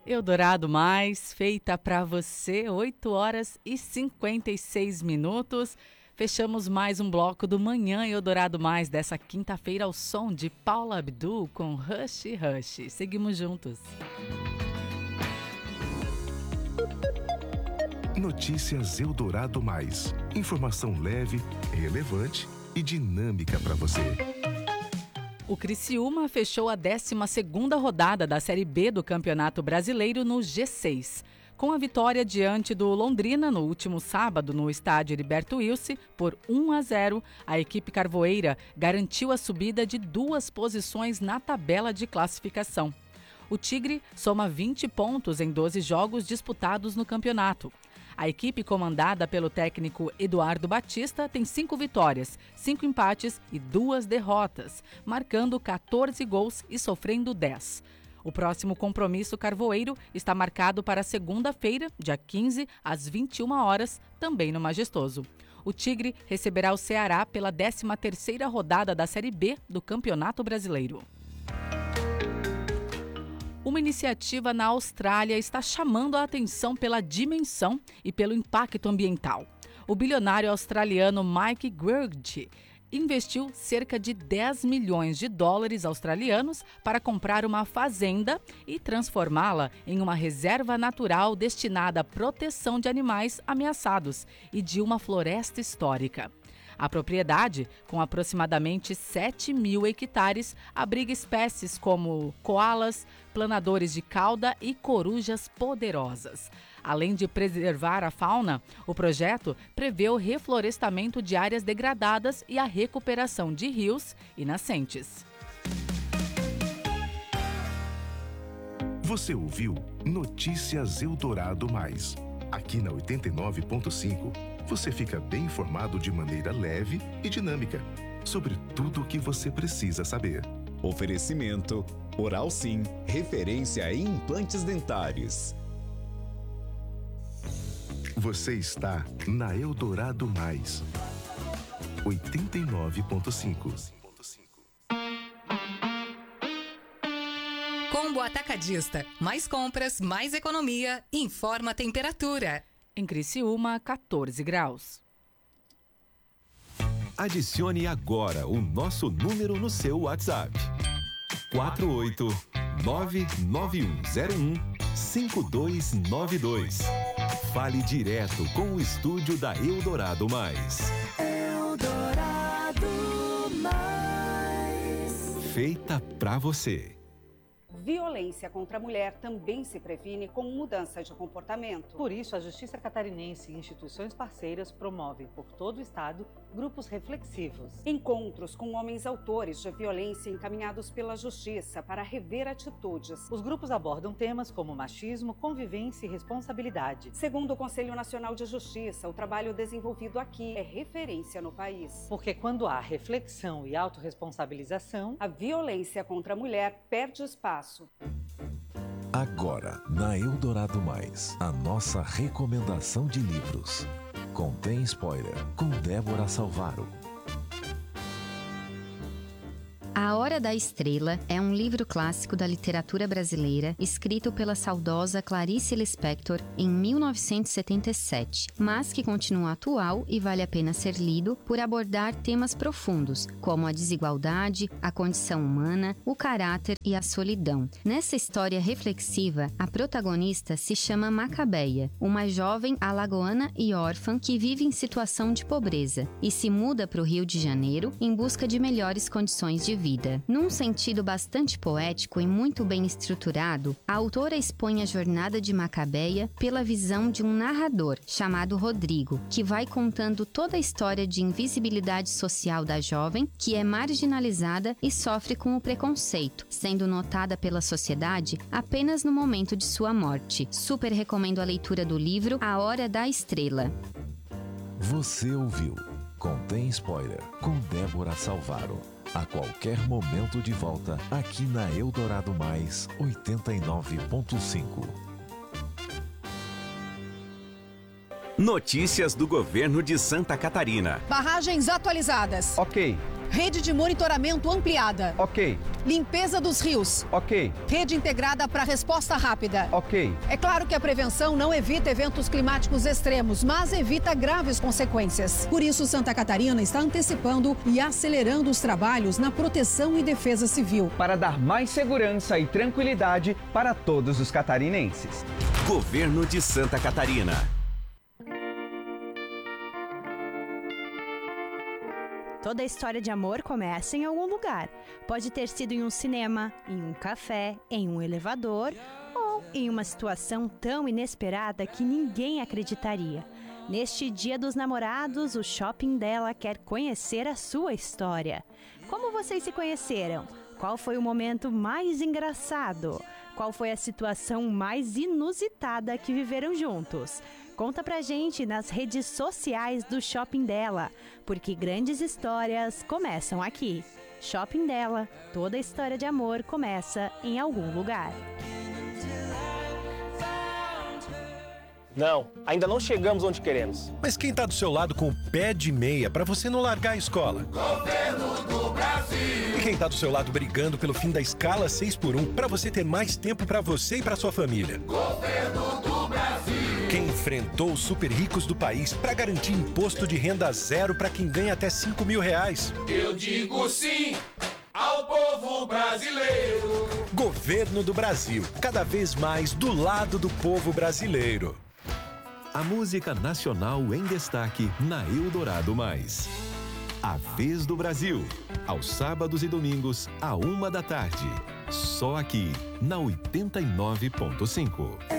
Eldorado Mais, feita para você, 8 horas e 56 minutos. Fechamos mais um bloco do Manhã Eldorado Mais dessa quinta-feira ao som de Paula Abdul com Hush Hush. Seguimos juntos. Notícias Eldorado Mais. Informação leve, relevante e dinâmica para você. O Criciúma fechou a 12ª rodada da Série B do Campeonato Brasileiro no G6. Com a vitória diante do Londrina no último sábado no estádio Heriberto Wilson por 1-0, a equipe carvoeira garantiu a subida de 2 posições na tabela de classificação. O Tigre soma 20 pontos em 12 jogos disputados no campeonato. A equipe comandada pelo técnico Eduardo Batista tem 5 vitórias, 5 empates e 2 derrotas, marcando 14 gols e sofrendo 10. O próximo compromisso carvoeiro está marcado para segunda-feira, dia 15, às 21 horas, também no Majestoso. O Tigre receberá o Ceará pela 13ª rodada da Série B do Campeonato Brasileiro. Uma iniciativa na Austrália está chamando a atenção pela dimensão e pelo impacto ambiental. O bilionário australiano Mike Gurgey investiu cerca de 10 milhões de dólares australianos para comprar uma fazenda e transformá-la em uma reserva natural destinada à proteção de animais ameaçados e de uma floresta histórica. A propriedade, com aproximadamente 7.000 hectares, abriga espécies como coalas, planadores de cauda e corujas poderosas. Além de preservar a fauna, o projeto prevê o reflorestamento de áreas degradadas e a recuperação de rios e nascentes. Você ouviu Notícias Eldorado Mais. Aqui na 89.5, você fica bem informado de maneira leve e dinâmica sobre tudo o que você precisa saber. Oferecimento Oral Sim, referência em implantes dentários. Você está na Eldorado Mais, 89.5. Combo Atacadista. Mais compras, mais economia. Informa a temperatura. Em Criciúma, 14 graus. Adicione agora o nosso número no seu WhatsApp. 48991015292. Fale direto com o estúdio da Eldorado Mais. Eldorado Mais. Feita pra você. Violência contra a mulher também se previne com mudança de comportamento. Por isso, a Justiça Catarinense e instituições parceiras promovem por todo o estado grupos reflexivos. Encontros com homens autores de violência encaminhados pela Justiça para rever atitudes. Os grupos abordam temas como machismo, convivência e responsabilidade. Segundo o Conselho Nacional de Justiça, o trabalho desenvolvido aqui é referência no país. Porque quando há reflexão e autorresponsabilização, a violência contra a mulher perde espaço. Agora, na Eldorado Mais, a nossa recomendação de livros. Contém spoiler, com Débora Salvaro. A Hora da Estrela é um livro clássico da literatura brasileira, escrito pela saudosa Clarice Lispector em 1977, mas que continua atual e vale a pena ser lido por abordar temas profundos, como a desigualdade, a condição humana, o caráter e a solidão. Nessa história reflexiva, a protagonista se chama Macabeia, uma jovem alagoana e órfã que vive em situação de pobreza e se muda para o Rio de Janeiro em busca de melhores condições de vida. Num sentido bastante poético e muito bem estruturado, a autora expõe a jornada de Macabeia pela visão de um narrador chamado Rodrigo, que vai contando toda a história de invisibilidade social da jovem, que é marginalizada e sofre com o preconceito, sendo notada pela sociedade apenas no momento de sua morte. Super recomendo a leitura do livro A Hora da Estrela. Você ouviu Contém Spoiler, com Débora Salvaro. A qualquer momento de volta, aqui na Eldorado Mais 89.5. Notícias do governo de Santa Catarina. Barragens atualizadas. Ok. Rede de monitoramento ampliada. Ok. Limpeza dos rios. Ok. Rede integrada para resposta rápida. Ok. É claro que a prevenção não evita eventos climáticos extremos, mas evita graves consequências. Por isso, Santa Catarina está antecipando e acelerando os trabalhos na proteção e defesa civil. Para dar mais segurança e tranquilidade para todos os catarinenses. Governo de Santa Catarina. Toda história de amor começa em algum lugar. Pode ter sido em um cinema, em um café, em um elevador ou em uma situação tão inesperada que ninguém acreditaria. Neste Dia dos Namorados, o Shopping Dela quer conhecer a sua história. Como vocês se conheceram? Qual foi o momento mais engraçado? Qual foi a situação mais inusitada que viveram juntos? Conta pra gente nas redes sociais do Shopping Dela, porque grandes histórias começam aqui. Shopping Dela, toda história de amor começa em algum lugar. Não, ainda não chegamos onde queremos. Mas quem tá do seu lado com o pé de meia pra você não largar a escola? Governo do Brasil! E quem tá do seu lado brigando pelo fim da escala 6x1 pra você ter mais tempo pra você e pra sua família? Governo do Brasil! Quem enfrentou os super ricos do país pra garantir imposto de renda zero pra quem ganha até R$5.000? Eu digo sim ao povo brasileiro! Governo do Brasil, cada vez mais do lado do povo brasileiro. A música nacional em destaque na Eldorado Mais. A Vez do Brasil, aos sábados e domingos, à 1 da tarde. Só aqui, na 89.5.